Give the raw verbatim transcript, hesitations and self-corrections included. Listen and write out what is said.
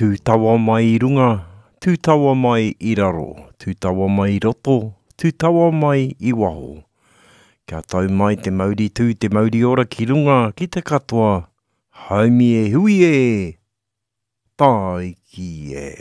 Tū tawa mai i runga, tū tawa mai i raro, tū tawa mai i roto, tū tawa mai i waho. Kia tau mai te mauri tū, te mauri ora ki runga, ki te katoa, haumi e hui e, tai ki e.